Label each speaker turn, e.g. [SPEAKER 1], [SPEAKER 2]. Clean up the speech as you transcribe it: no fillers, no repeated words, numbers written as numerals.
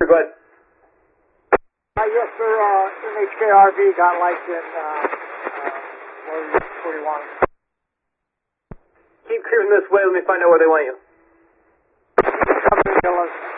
[SPEAKER 1] go ahead.
[SPEAKER 2] Yes, sir. MHKRV got lights in 41.
[SPEAKER 1] Keep cruising this way. Let me find out where they want you.
[SPEAKER 2] Coming to us.